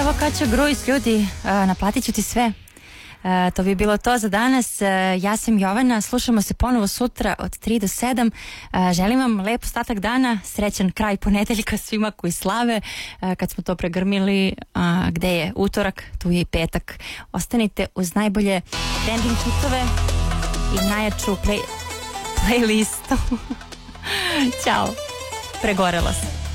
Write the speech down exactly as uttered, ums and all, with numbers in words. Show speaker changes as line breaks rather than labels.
Evo kad će Grujs, ljudi, naplatit ću ti sve. E, to bi bilo to za danas. E, ja sam Jovana, slušamo se ponovo sutra od tri do sedam. E, želim vam lep ostatak dana, srećan kraj ponedeljka svima koji slave. E, kad smo to pregrmili, a, gde je utorak, tu je i petak. Ostanite uz najbolje trending hitove i najjaču play, playlistu. Ćao, pregorela sam.